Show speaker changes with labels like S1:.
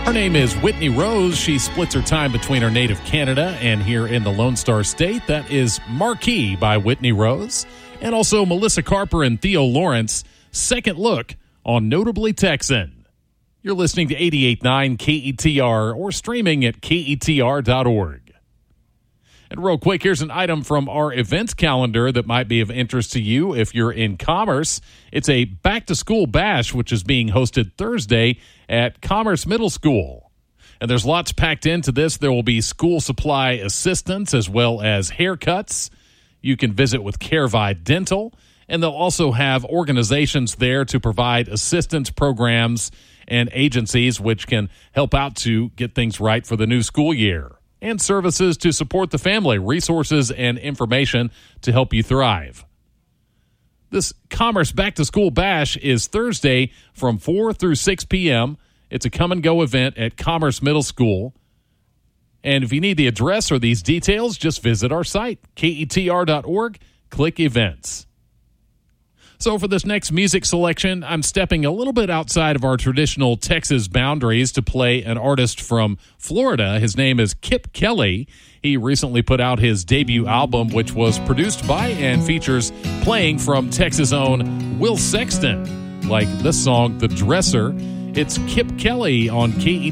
S1: Her name is Whitney Rose. She splits her time between her native Canada and here in the Lone Star State. That is Marquee by Whitney Rose. And also Melissa Carper and Theo Lawrence, Second Look on Notably Texan. You're listening to 88.9 KETR or streaming at KETR.org. And real quick, here's an item from our events calendar that might be of interest to you if you're in Commerce. It's a back-to-school bash, which is being hosted Thursday at Commerce Middle School. And there's lots packed into this. There will be school supply assistance as well as haircuts. You can visit with CareVi Dental. And they'll also have organizations there to provide assistance programs and agencies which can help out to get things right for the new school year. And services to support the family, resources and information to help you thrive. This Commerce Back to School Bash is Thursday from 4 through 6 p.m. It's a come-and-go event at Commerce Middle School. And if you need the address or these details, just visit our site, KETR.org, click Events. So for this next music selection, I'm stepping a little bit outside of our traditional Texas boundaries to play an artist from Florida. His name is Kip Kelly. He recently put out his debut album, which was produced by and features playing from Texas' own Will Sexton, like this song, The Dresser. It's Kip Kelly on KETR.